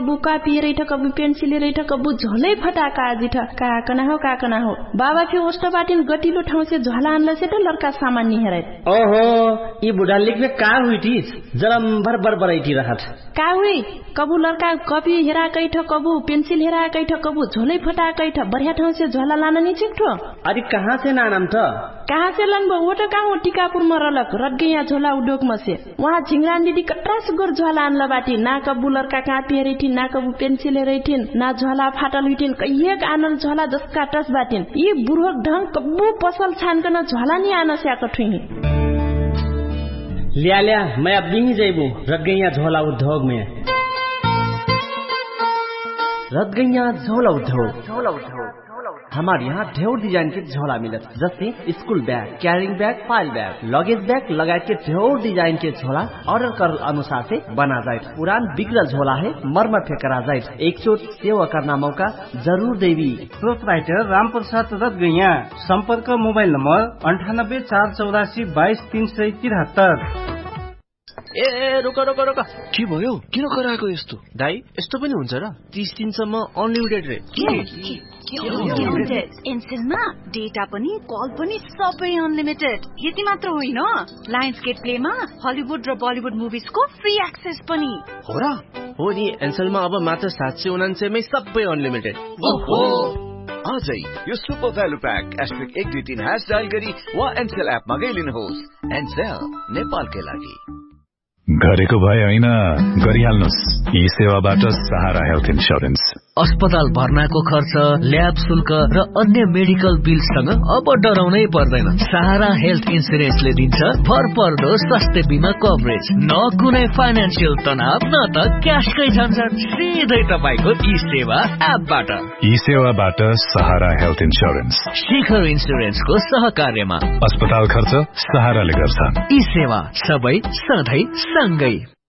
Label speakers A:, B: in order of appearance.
A: बुका पिए कबु पेन्सिल रैठ कबु झोलै फटाका आजिठ काकना हो बाबा फे ओस्ट बाटिन गटिलो ठाउँ से झोला आनला से त लड़का सामान नि हेरै
B: ओहो ई बुढा लिखबे का हुइटी जलम भर बरैठी रहत
A: का हुई कबु लड़का कपी हेरा कैठ कबु पेन्सिल हेरा कैठ कबु झोलै फटा कैठ बढ़िया ठाउँ से झोला लान नि छिक्ठो
B: अरे कहाँ से नानम त
A: कहाँ से लन वो त कहाँ टिकापुर में रलक रट गया झोला उद्योग में से वहाँ झिंगरान दीदी कट्रास गोर झोला आनला बाटी ना कबु लड़का कापी हेरैठिन ना कबु पेन्सिल हेरैठिन ना झोला फाटल हुइठिन कहिएक आनल झोला जसका टस बाटिन यी बुढोक ढंग कबु पसल छानकन झोला नि आन स्याक ठुइनी
B: लिया मैं अब भी जैबू रट गया झोला उद्योग में रट गया झोला उद्योग हमारे यहाँ ढेर डिजाइन के झोला मिलत जैसे school bag carrying bag file bag luggage bag लगायत के ढेर डिजाइन के झोला ऑर्डर कर अनुसार से बना जाए पुरान बिगड़ल झोला है मरम्मत फे करा जाए एक चोट सेवा करना मौका जरूर देवी
C: प्रोपराइटर रामप्रसाद रत गैया संपर्क मोबाइल नंबर 98
D: ए रोक के भयो किन कराएको यस्तो दाइ यस्तो पनि हुन्छ र 30 दिनसम्म अनलिमिटेड रे
E: एनसेलमा डेटा पनि कल पनि सबै अनलिमिटेड यति मात्र होइन लायन्सगेट प्लेमा हलिउड र बलिउड मुभिजको फ्री एक्सेस पनि
D: हो र हो नि एनसेलमा अब मात्र 799 मै सबै अनलिमिटेड
F: ओहो आजै यो सुपर भ्यालु प्याक *123# डायल गरी वा एनसेल एप मा गइलिनुहोस् एनसेल नेपालकै लागि
G: गरेको भए हैन गरिहाल्नुस् यी सेवाबाट सहारा हेल्थ इन्स्योरेन्स
H: अस्पताल भर्नाको खर्च ल्याब शुल्क र अन्य मेडिकल बिलसँग अब डराउनै पर्दैन सहारा हेल्थ इन्स्योरेन्सले दिन्छ भरपर्दो स्वास्थ्य बीमा कभरेज न कुनै फाइनान्शियल तनाव न त क्याशकै झन्झट सिधै तपाईको ई सेवा एपबाट
G: यी सेवाबाट सहारा हेल्थ इन्स्योरेन्स
H: शिखर इन्स्योरेन्सको सहकार्यमा
G: अस्पताल खर्च सहाराले गर्छ
H: ई सेवा सबै सधैँ सँगै